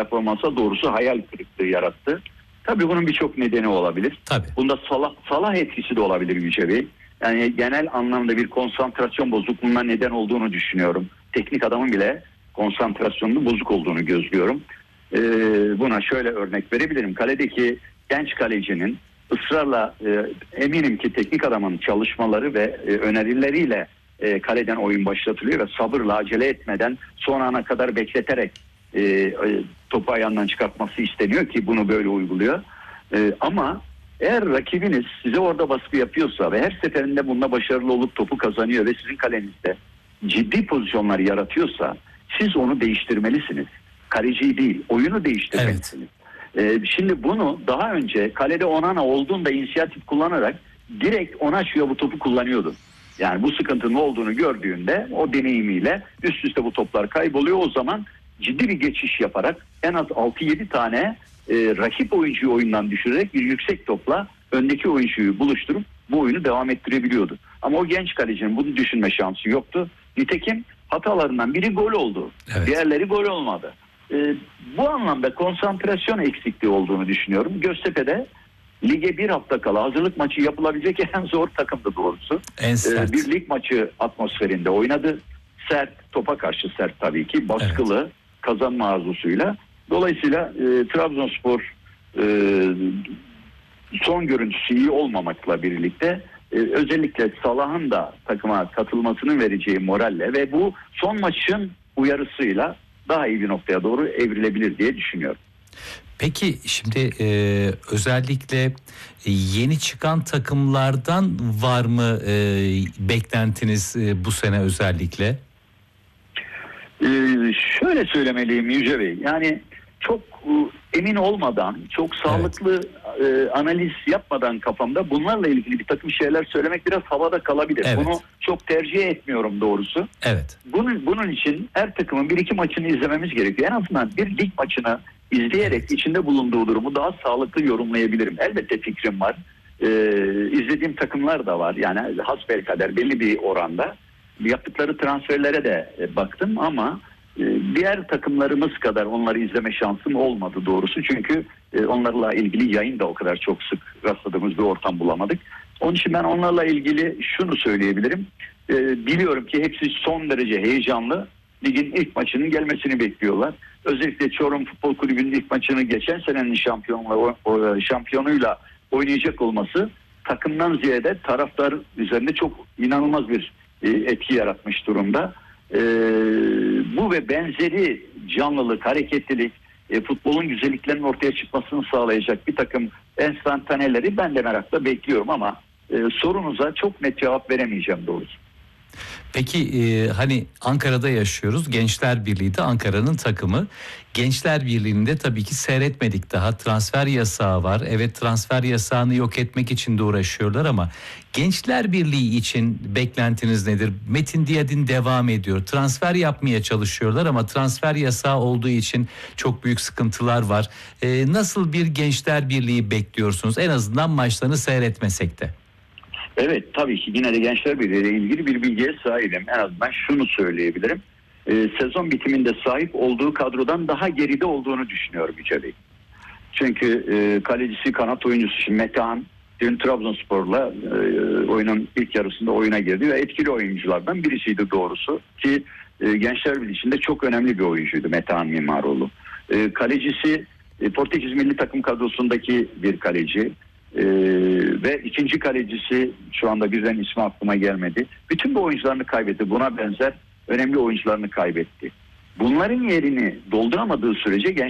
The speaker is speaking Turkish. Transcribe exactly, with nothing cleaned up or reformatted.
performansa doğrusu hayal kırıklığı yarattı. Tabii bunun birçok nedeni olabilir. Tabii. Bunda Salah, Salah etkisi de olabilir Yüce Bey. Yani genel anlamda bir konsantrasyon bozukluğuna neden olduğunu düşünüyorum. Teknik adamın bile konsantrasyonunun bozuk olduğunu gözlüyorum. Ee, buna şöyle örnek verebilirim. Kaledeki genç kalecinin ısrarla e, eminim ki teknik adamın çalışmaları ve e, önerileriyle e, kaleden oyun başlatılıyor ve sabırla, acele etmeden son ana kadar bekleterek e, e, topu ayağından çıkartması isteniyor ki bunu böyle uyguluyor. E, ama eğer rakibiniz size orada baskı yapıyorsa ve her seferinde bununla başarılı olup topu kazanıyor ve sizin kalenizde ciddi pozisyonlar yaratıyorsa siz onu değiştirmelisiniz. Kaleciyi değil, oyunu değiştirmelisiniz. Evet. Ee, şimdi bunu daha önce kalede Onana olduğunda inisiyatif kullanarak direkt Onaçu'ya bu topu kullanıyordu. Yani bu sıkıntının olduğunu gördüğünde o deneyimiyle üst üste bu toplar kayboluyor. O zaman ciddi bir geçiş yaparak en az altı yedi tane e, rakip oyuncuyu oyundan düşürerek bir yüksek topla öndeki oyuncuyu buluşturup bu oyunu devam ettirebiliyordu. Ama o genç kalecinin bunu düşünme şansı yoktu. Nitekim hatalarından biri gol oldu. Evet. Diğerleri gol olmadı. Ee, bu anlamda konsantrasyon eksikliği olduğunu düşünüyorum. Göztepe'de lige bir hafta kala hazırlık maçı yapılabilecek en zor takımdı doğrusu. En sert. Ee, bir lig maçı atmosferinde oynadı. Sert, topa karşı sert tabii ki. Baskılı, evet. Kazanma arzusuyla. Dolayısıyla e, Trabzonspor e, son görüntüsü iyi olmamakla birlikte e, özellikle Salah'ın da takıma katılmasının vereceği moralle ve bu son maçın uyarısıyla daha iyi bir noktaya doğru evrilebilir diye düşünüyorum. Peki şimdi e, özellikle yeni çıkan takımlardan var mı e, beklentiniz e, bu sene özellikle? Ee, şöyle söylemeliyim Yüce Bey. Yani çok e, emin olmadan, çok sağlıklı evet. e, analiz yapmadan kafamda bunlarla ilgili bir takım şeyler söylemek biraz havada kalabilir. Evet. Bunu çok tercih etmiyorum doğrusu. Evet. Bunun bunun için her takımın bir iki maçını izlememiz gerekiyor. En azından bir lig maçını izleyerek evet. içinde bulunduğu durumu daha sağlıklı yorumlayabilirim. Elbette fikrim var. Ee, izlediğim takımlar da var. Yani hasbelkader belli bir oranda. Yaptıkları transferlere de baktım ama e, diğer takımlarımız kadar onları izleme şansım olmadı doğrusu. Çünkü e, onlarla ilgili yayın da o kadar çok sık rastladığımız bir ortam bulamadık. Onun için ben onlarla ilgili şunu söyleyebilirim. E, biliyorum ki hepsi son derece heyecanlı. Ligin ilk maçının gelmesini bekliyorlar. Özellikle Çorum Futbol Kulübü'nün ilk maçını geçen senenin şampiyonla, o, şampiyonuyla oynayacak olması takımdan ziyade taraftar üzerinde çok inanılmaz bir e, etki yaratmış durumda. E, bu ve benzeri canlılık, hareketlilik, e, futbolun güzelliklerinin ortaya çıkmasını sağlayacak bir takım enstantaneleri ben de merakla bekliyorum ama e, sorunuza çok net cevap veremeyeceğim doğrusu. Peki e, hani Ankara'da yaşıyoruz. Gençler Birliği de Ankara'nın takımı. Gençler Birliği'nde tabii ki seyretmedik daha. Transfer yasağı var. Evet, transfer yasağını yok etmek için de uğraşıyorlar ama Gençler Birliği için beklentiniz nedir? Metin Diyadin devam ediyor. Transfer yapmaya çalışıyorlar ama transfer yasağı olduğu için çok büyük sıkıntılar var. E, nasıl bir Gençler Birliği bekliyorsunuz? En azından maçlarını seyretmesek de. Evet, tabii ki yine de Gençler Birliği ile ilgili bir bilgiye sahibim. En azından şunu söyleyebilirim. Ee, sezon bitiminde sahip olduğu kadrodan daha geride olduğunu düşünüyorum Yüce Bey. Çünkü e, kalecisi, kanat oyuncusu şimdi Metehan dün Trabzonspor'la e, oyunun ilk yarısında oyuna girdi ve etkili oyunculardan birisiydi doğrusu. Ki e, Gençler Birliği içinde çok önemli bir oyuncuydu Metehan Mimaroğlu. E, kalecisi e, Portekiz milli takım kadrosundaki bir kaleci. Ee, ve ikinci kalecisi şu anda birden ismi aklıma gelmedi. Bütün bu oyuncularını kaybetti. Buna benzer önemli oyuncularını kaybetti. Bunların yerini dolduramadığı sürece